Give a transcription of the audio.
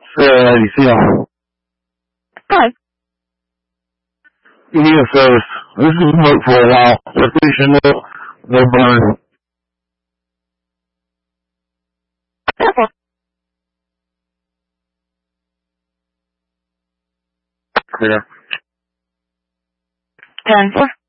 Sarah, how do you feel? Good. You need a service. This is work for a while. Location, no burn. Okay. Clear. 10-4.